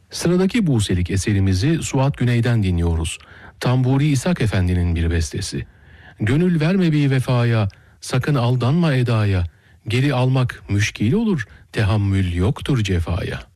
Sıradaki Buselik eserimizi Suat Güney'den dinliyoruz. Tamburi İshak Efendi'nin bir bestesi. Gönül verme bir vefaya, sakın aldanma edaya, geri almak müşkil olur, tehammül yoktur cefaya.